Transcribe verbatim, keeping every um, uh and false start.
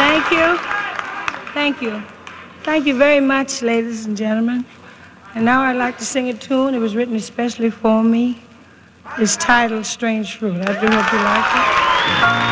Thank you. Thank you. Thank you very much, ladies and gentlemen. And now I'd like to sing a tune. It was written especially for me. It's titled Strange Fruit. I do hope you like it.